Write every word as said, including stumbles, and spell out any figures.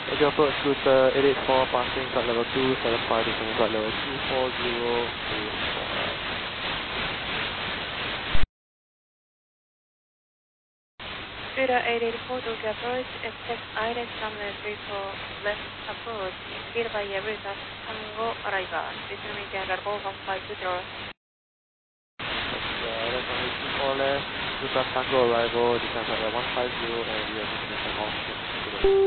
Roger, approach Scooter eight eight four, passing flight level two seven five, descending flight level two four zero eight four. Scooter eight eight four, Tokyo approach, expect I L S runway three four, left approach, cleared by Airbusan Tango arrival, descending general go one five two zero. I L S runway two four left, Busan Tango arrival, descend flight level one five zero, and we are destination off.